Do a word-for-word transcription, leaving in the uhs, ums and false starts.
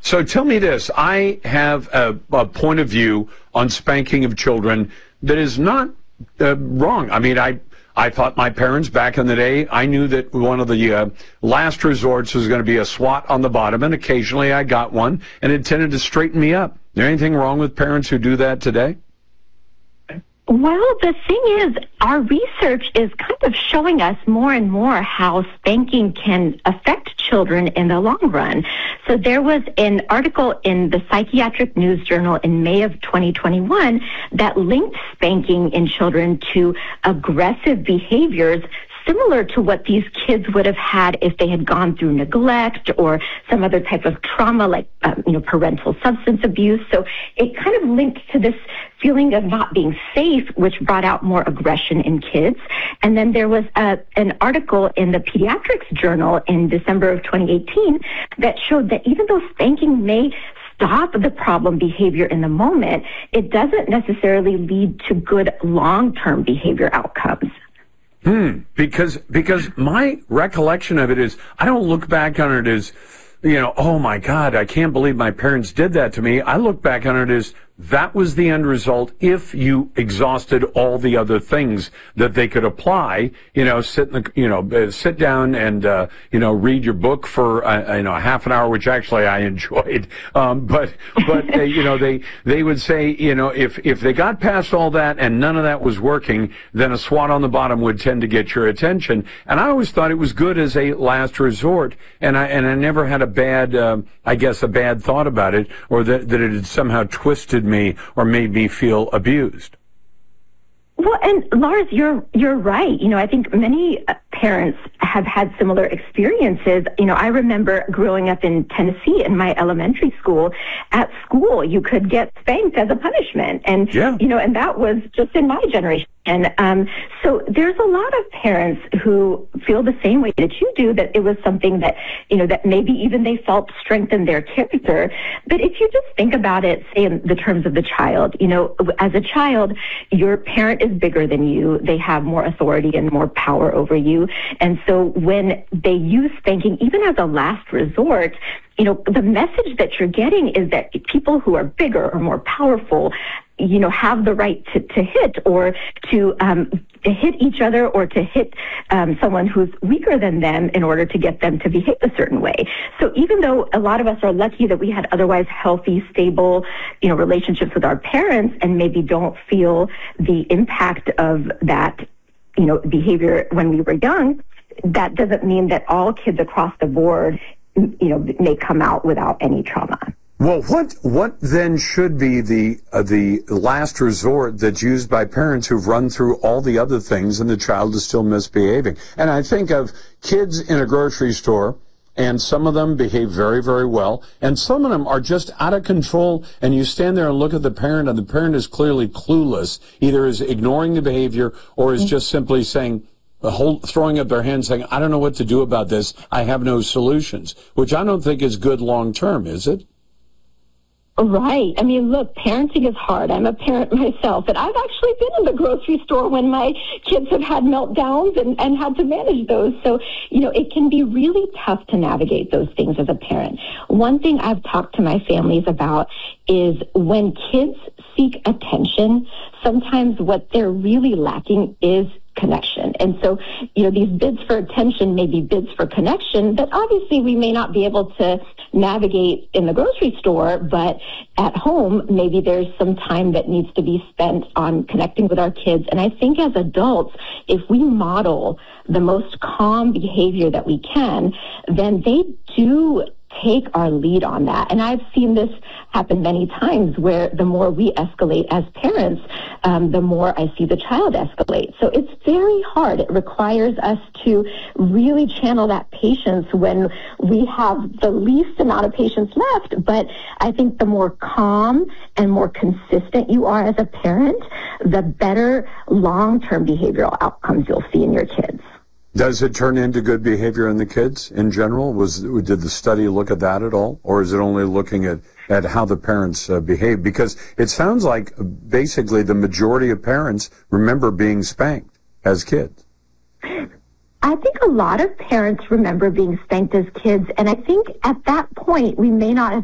So tell me this. I have a, a point of view on spanking of children that is not uh, wrong. I mean, I I thought my parents back in the day, I knew that one of the uh, last resorts was going to be a swat on the bottom, and occasionally I got one, and it tended to straighten me up. Is there anything wrong with parents who do that today? Well, the thing is, our research is kind of showing us more and more how spanking can affect children in the long run. So there was an article in the Psychiatric News Journal in May of twenty twenty-one that linked spanking in children to aggressive behaviors similar to what these kids would have had if they had gone through neglect or some other type of trauma like, um, you know, parental substance abuse. So it kind of linked to this feeling of not being safe, which brought out more aggression in kids. And then there was a, an article in the Pediatrics Journal in December of twenty eighteen that showed that even though spanking may stop the problem behavior in the moment, it doesn't necessarily lead to good long-term behavior outcomes. Hmm. Because because my recollection of it is, I don't look back on it as, you know, oh my God, I can't believe my parents did that to me. I look back on it as that was the end result if you exhausted all the other things that they could apply. You know, sit in the, you know, uh, sit down and, uh, you know, read your book for, uh, you know, half an hour, which actually I enjoyed. Um, but, but, uh, you know, they, they would say, you know, if, if they got past all that and none of that was working, then a swat on the bottom would tend to get your attention. And I always thought it was good as a last resort. And I, and I never had a bad, uh, I guess, a bad thought about it, or that, that it had somehow twisted me or made me feel abused. Well, and Lars, you're you're right. You know, I think many parents have had similar experiences. You know, I remember growing up in Tennessee in my elementary school. At school, you could get spanked as a punishment, and yeah. you know, and that was just in my generation. And um, so there's a lot of parents who feel the same way that you do, that it was something that, you know, that maybe even they felt strengthened their character. But if you just think about it, say in the terms of the child, you know, as a child, your parent is bigger than you. They have more authority and more power over you. And so when they use spanking, even as a last resort, you know, the message that you're getting is that people who are bigger or more powerful, you know, have the right to, to hit or to, um, to hit each other or to hit um, someone who's weaker than them in order to get them to behave a certain way. So even though a lot of us are lucky that we had otherwise healthy, stable, you know, relationships with our parents and maybe don't feel the impact of that, you know, behavior when we were young, that doesn't mean that all kids across the board, you know, may come out without any trauma. Well, what what then should be the uh, the last resort that's used by parents who've run through all the other things and the child is still misbehaving? And I think of kids in a grocery store, and some of them behave very, very well, and some of them are just out of control, and you stand there and look at the parent, and the parent is clearly clueless, either is ignoring the behavior or is just simply saying, The whole, throwing up their hands saying, I don't know what to do about this. I have no solutions, which I don't think is good long term, is it? Right. I mean, look, parenting is hard. I'm a parent myself, and I've actually been in the grocery store when my kids have had meltdowns and, and had to manage those. So, you know, it can be really tough to navigate those things as a parent. One thing I've talked to my families about is when kids seek attention, sometimes what they're really lacking is connection. And so, you know, these bids for attention may be bids for connection that obviously we may not be able to navigate in the grocery store, but at home, maybe there's some time that needs to be spent on connecting with our kids. And I think as adults, if we model the most calm behavior that we can, then they do take our lead on that. And I've seen this happen many times where the more we escalate as parents, um, the more I see the child escalate. So it's very hard. It requires us to really channel that patience when we have the least amount of patience left. But I think the more calm and more consistent you are as a parent, the better long-term behavioral outcomes you'll see in your kids. Does it turn into good behavior in the kids in general? Was did the study look at that at all, or is it only looking at, at how the parents uh, behave? Because it sounds like basically the majority of parents remember being spanked as kids. I think a lot of parents remember being spanked as kids, and I think at that point we may not have